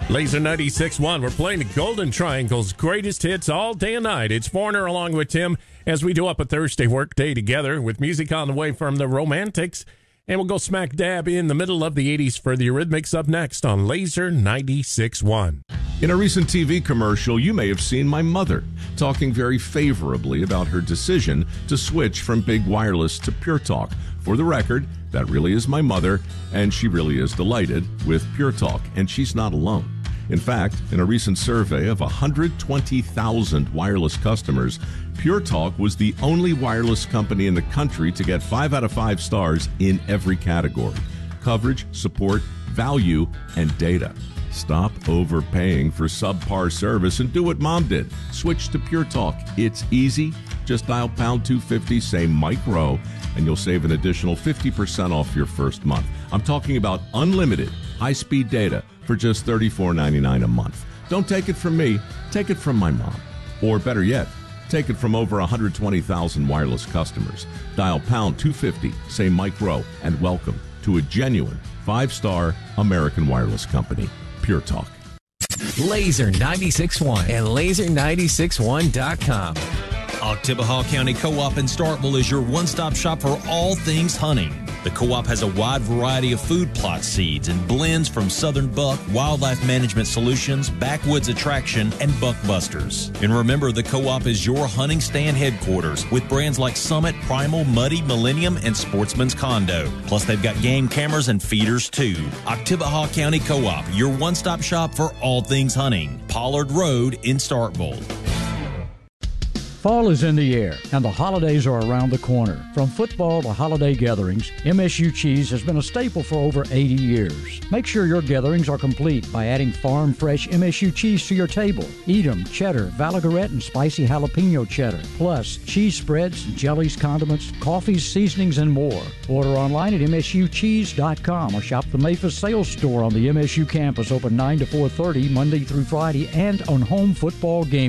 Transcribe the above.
Laser 96.1. We're playing the Golden Triangle's greatest hits all day and night. It's Foreigner along with Tim as we do up a Thursday work day together with music on the way from the Romantics. And we'll go smack dab in the middle of the 80s for the Eurythmics up next on Laser 96.1. In a recent TV commercial, you may have seen my mother talking very favorably about her decision to switch from Big Wireless to Pure Talk. For the record, that really is my mother, and she really is delighted with Pure Talk, and she's not alone. In fact, in a recent survey of 120,000 wireless customers, Pure Talk was the only wireless company in the country to get 5 out of 5 stars in every category: coverage, support, value, and data. Stop overpaying for subpar service and do what Mom did. Switch to Pure Talk. It's easy. Just dial pound 250, say Mike Rowe, and you'll save an additional 50% off your first month. I'm talking about unlimited high-speed data for just $34.99 a month. Don't take it from me. Take it from my mom. Or better yet, take it from over 120,000 wireless customers. Dial pound 250, say Mike Rowe, and welcome to a genuine 5-star American wireless company, Pure Talk. Laser 96.1 and laser961.com. Oktibbeha County Co-op in Starkville is your one-stop shop for all things hunting. The co-op has a wide variety of food plot seeds and blends from Southern Buck, Wildlife Management Solutions, Backwoods Attraction, and Buckbusters. And remember, the co-op is your hunting stand headquarters with brands like Summit, Primal, Muddy, Millennium, and Sportsman's Condo. Plus, they've got game cameras and feeders, too. Oktibbeha County Co-op, your one-stop shop for all things hunting. Pollard Road in Starkville. Fall is in the air, and the holidays are around the corner. From football to holiday gatherings, MSU cheese has been a staple for over 80 years. Make sure your gatherings are complete by adding farm-fresh MSU cheese to your table. Edam, cheddar, Valagarette, and spicy jalapeno cheddar. Plus, cheese spreads, jellies, condiments, coffees, seasonings, and more. Order online at msucheese.com or shop the Memphis sales store on the MSU campus, open 9 to 4:30 Monday through Friday, and on home football game